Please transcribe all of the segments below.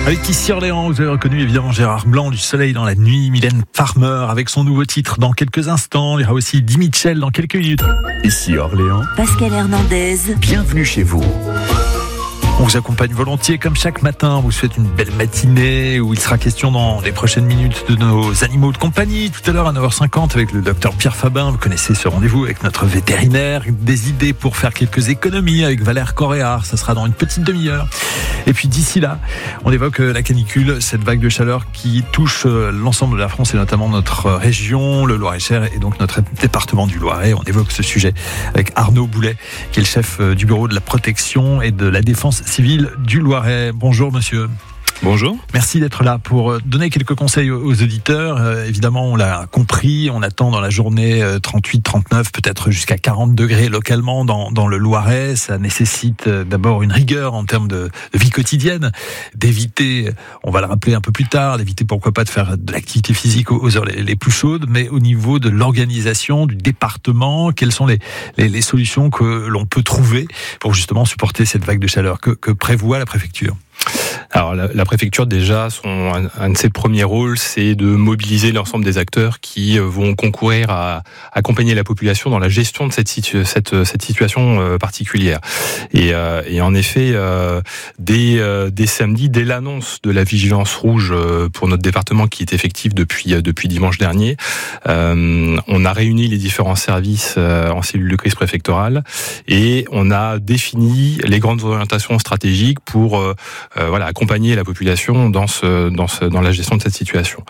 Avec Ici Orléans, vous avez reconnu évidemment Gérard Blanc, du Soleil dans la nuit, Mylène Farmer avec son nouveau titre dans quelques instants. Il y aura aussi Eddie Mitchell dans quelques minutes. Ici Orléans, Pascal Hernandez, bienvenue chez vous. On vous accompagne volontiers comme chaque matin. On vous souhaite une belle matinée où il sera question dans les prochaines minutes de nos animaux de compagnie. Tout à l'heure à 9h50 avec le docteur Pierre Fabin. Vous connaissez ce rendez-vous avec notre vétérinaire. Des idées pour faire quelques économies avec Valère Coréard. Ça sera dans une petite demi-heure. Et puis d'ici là, on évoque la canicule, cette vague de chaleur qui touche l'ensemble de la France et notamment notre région, le Loir-et-Cher et donc notre département du Loiret. On évoque ce sujet avec Arnaud Boulet, qui est le chef du bureau de la protection et de la défense civile du Loiret. Bonjour monsieur. Bonjour. Merci d'être là pour donner quelques conseils aux auditeurs. Évidemment, on l'a compris, on attend dans la journée 38, 39, peut-être jusqu'à 40 degrés localement dans le Loiret. Ça nécessite d'abord une rigueur en termes de vie quotidienne, d'éviter, on va le rappeler un peu plus tard, d'éviter pourquoi pas de faire de l'activité physique aux heures les plus chaudes, mais au niveau de l'organisation du département, quelles sont les solutions que l'on peut trouver pour justement supporter cette vague de chaleur que prévoit la préfecture? Alors la préfecture déjà, un de ses premiers rôles, c'est de mobiliser l'ensemble des acteurs qui vont concourir à accompagner la population dans la gestion de cette situation particulière. Et en effet, dès samedi, dès l'annonce de la vigilance rouge pour notre département qui est effective depuis dimanche dernier, on a réuni les différents services en cellule de crise préfectorale et on a défini les grandes orientations stratégiques pour accompagner la population dans la gestion de cette situation.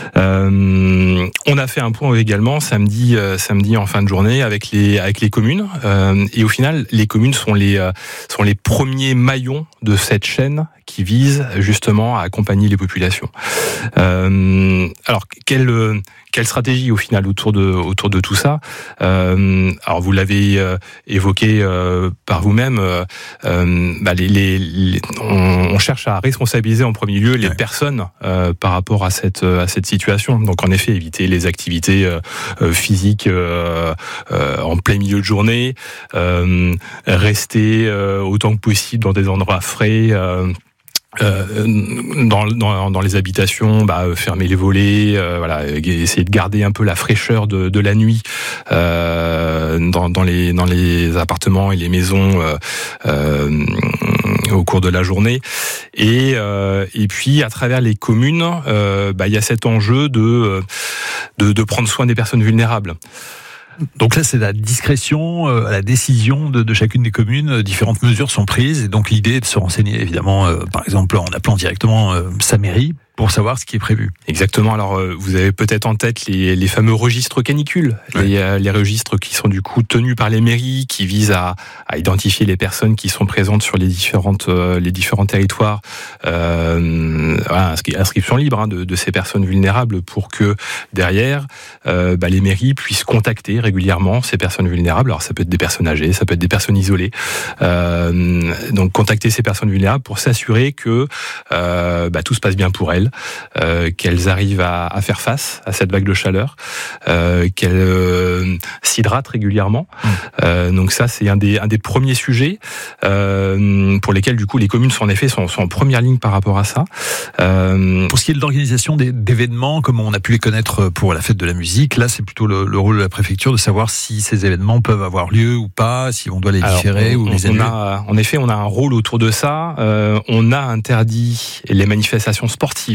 On a fait un point également samedi en fin de journée avec les communes et au final les communes sont les premiers maillons de cette chaîne qui vise justement à accompagner les populations. Alors quelle stratégie au final autour de tout ça? Alors vous l'avez évoqué par vous-même. On cherche à responsabiliser en premier lieu les personnes par rapport à cette situation. Donc en effet, éviter les activités physiques en plein milieu de journée, rester autant que possible dans des endroits frais. Dans les habitations, fermer les volets, essayer de garder un peu la fraîcheur de la nuit dans les appartements et les maisons au cours de la journée. Et puis à travers les communes, il y a cet enjeu de prendre soin des personnes vulnérables. Donc là, c'est la discrétion, la décision de chacune des communes. Différentes mesures sont prises et donc l'idée est de se renseigner, évidemment, par exemple en appelant directement sa mairie pour savoir ce qui est prévu. Exactement. Alors, vous avez peut-être en tête les fameux registres canicules, les registres qui sont du coup tenus par les mairies, qui visent à identifier les personnes qui sont présentes sur les différents territoires. Inscription libre de ces personnes vulnérables pour que derrière, les mairies puissent contacter régulièrement ces personnes vulnérables. Alors, ça peut être des personnes âgées, ça peut être des personnes isolées. Donc, contacter ces personnes vulnérables pour s'assurer que tout se passe bien pour elles. Qu'elles arrivent à faire face à cette vague de chaleur, qu'elles s'hydratent régulièrement. Donc ça, c'est un des premiers sujets pour lesquels du coup les communes sont en première ligne par rapport à ça. Pour ce qui est de l'organisation d'événements, comme on a pu les connaître pour la fête de la musique, là c'est plutôt le rôle de la préfecture de savoir si ces événements peuvent avoir lieu ou pas, si on doit les différer ou les annuler. En effet, on a un rôle autour de ça. On a interdit les manifestations sportives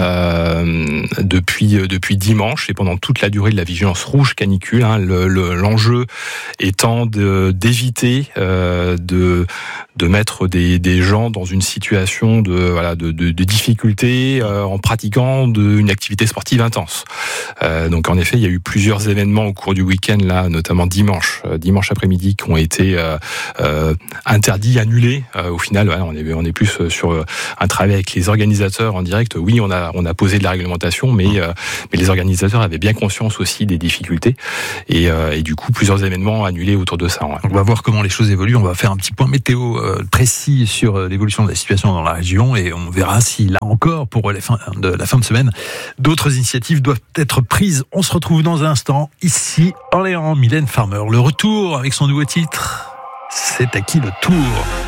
depuis dimanche et pendant toute la durée de la vigilance rouge canicule. L'enjeu étant d'éviter de mettre des gens dans une situation de difficulté en pratiquant une activité sportive intense. Donc en effet, il y a eu plusieurs événements au cours du week-end là, notamment dimanche après-midi, qui ont été interdits, annulés. Au final, on est plus sur un travail avec les organisateurs en direct. Oui, on a posé de la réglementation, mais les organisateurs avaient bien conscience aussi des difficultés et du coup plusieurs événements annulés autour de ça. Ouais. On va voir comment les choses évoluent. On va faire un petit point météo précis sur l'évolution de la situation dans la région et on verra si là encore pour la fin de semaine d'autres initiatives doivent être prises. On se retrouve dans un instant ici Orléans. Mylène Farmer, le retour avec son nouveau titre. C'est à qui le tour?